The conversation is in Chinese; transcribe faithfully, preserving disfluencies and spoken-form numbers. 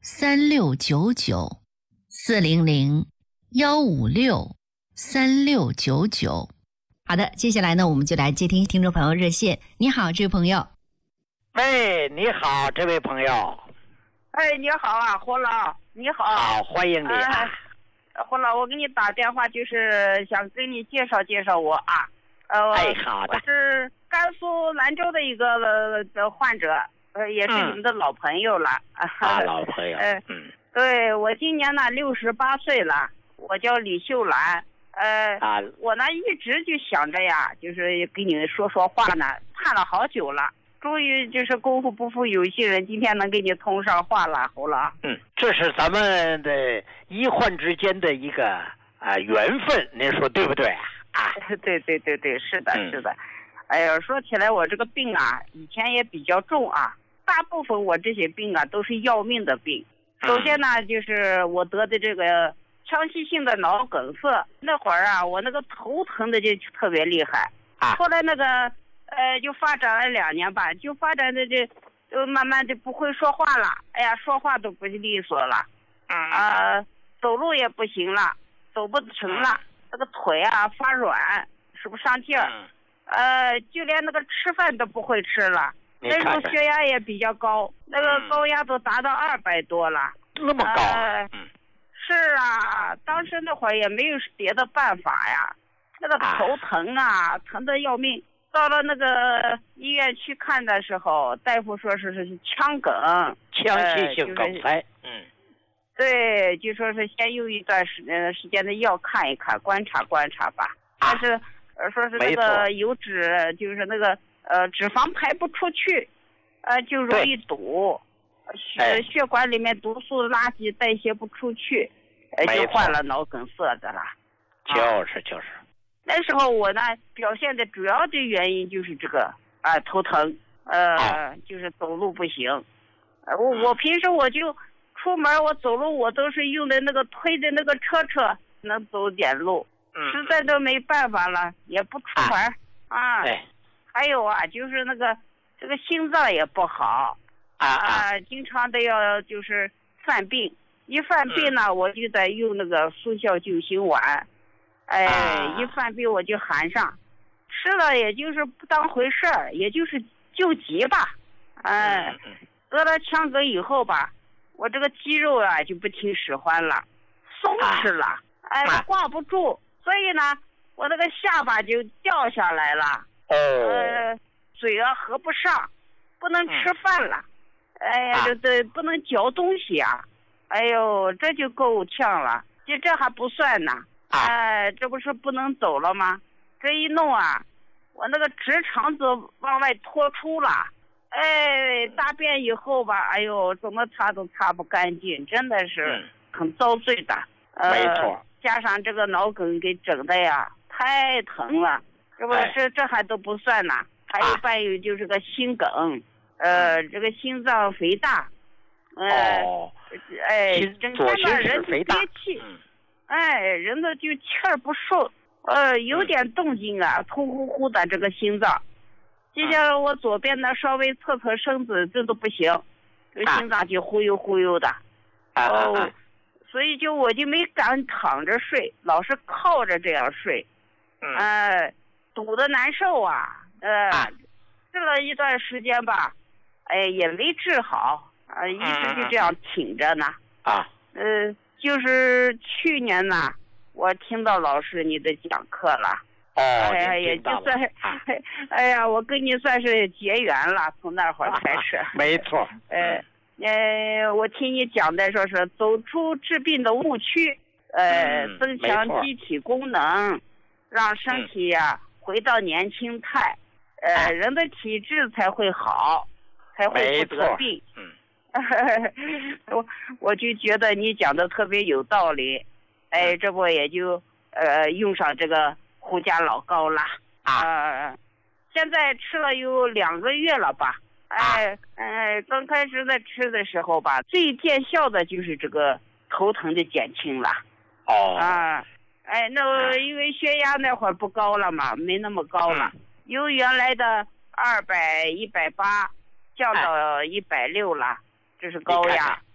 三六九九，四零零幺五六三六九九。好的，接下来呢，我们就来接听听众朋友热线。你好，这位朋友。 喂，你好，这位朋友。 哎，你好啊，胡老，你好。 好，欢迎你啊。 呃、胡老，我给你打电话就是想跟你介绍介绍我啊。呃， 哎，好的。 我是甘肃兰州的一个呃的患者，呃，也是你们的老朋友了。 嗯、啊，老朋友。 呃，嗯，对，我今年呢六十八岁了，我叫李秀兰。呃，啊，我呢一直就想着呀，就是跟你说说话呢，盼了好久了。终于就是功夫不负有心人，今天能给你通上话了，胡老。 嗯，这是咱们的医患之间的一个啊、呃、缘分，您说对不对啊？ 对对对对，是的，是的。嗯、哎呀，说起来我这个病啊，以前也比较重啊，大部分我这些病啊都是要命的病。首先呢，嗯、就是我得的这个腔隙性的脑梗塞，那会儿啊，我那个头疼的就特别厉害。啊。后来那个。呃，就发展了两年吧，就发展的这，就慢慢的不会说话了。哎呀，说话都不利索了，啊、呃，走路也不行了，走不成了，那个腿啊发软，使不上劲儿，呃，就连那个吃饭都不会吃了。那时候血压也比较高，那个高压都达到二百多了。 那么高？ 呃、是啊，当时那会儿也没有别的办法呀，那个头疼啊，疼得要命。到了那个医院去看的时候，大夫说是是腔梗， 腔隙性梗塞。呃就是、嗯， 对，就说是先用一段时呃时间的药看一看，观察观察吧。但是呃说是那个油脂，就是那个呃脂肪排不出去，呃就容易堵，血血管里面毒素垃圾代谢不出去，呃就患了脑梗塞的了。 就是就是。 那时候我呢表现的主要的原因就是这个啊、呃、头疼，呃、哦、就是走路不行，呃我我平时我就出门我走路我都是用的那个推的那个车车能走点路，嗯、实在都没办法了也不出门啊。啊哎、还有啊就是那个这个心脏也不好啊啊，经常的要就是犯病，一犯病呢、嗯、我就得用那个速效救心丸。哎，啊、一犯病我就含上，吃了也就是不当回事儿，也就是救急吧。哎，嗯、得了腔梗以后吧，我这个肌肉啊就不听使唤了，松弛了，啊、哎，挂不住，所以呢，我那个下巴就掉下来了。哦。呃，嘴啊合不上，不能吃饭了。嗯、哎呀，这这不能嚼东西啊！哎呦，这就够呛了。就这还不算呢。哎，这不是不能走了吗？这一弄啊，我那个直肠子往外脱出了，哎，大便以后吧，哎呦，怎么擦都擦不干净，真的是很遭罪的。 嗯、没错、 呃，加上这个脑梗给整的呀，太疼了。这不是、哎、这还都不算呢，还有伴有就是个心梗，啊、呃，这个心脏肥大， 呃、哦， 哎，整天呢人就憋气。嗯哎，人的就气儿不顺，呃，有点动静啊，突呼呼的这个心脏，就像我左边呢稍微侧侧身子，这都不行，这个心脏就忽悠忽悠的， 啊、 哦， 啊所以就我就没敢躺着睡，老是靠着这样睡， 嗯， 呃，堵得难受啊，呃，啊、治了一段时间吧，哎，也没治好，啊、呃，一直就这样挺着呢， 啊， 呃。就是去年呢，我听到老师你的讲课了， 哦， 哎呀，也就算，哎呀，我跟你算是结缘了，从那会儿开始。 啊、没错。 呃，呃，我听你讲的说是走出治病的误区，呃， 嗯、 增强机体功能，让身体呀、啊、回到年轻态，呃，啊、人的体质才会好，才会不得病。 嗯。 我我就觉得你讲的特别有道理，哎，这不也就呃用上这个胡家老膏了啊、呃，现在吃了有两个月了吧，哎哎，刚开始在吃的时候吧，最见效的就是这个头疼的减轻了。 哦。 啊，哎，那因为血压那会儿不高了嘛，没那么高了，由原来的二百一百八降到一百六了。这是高压，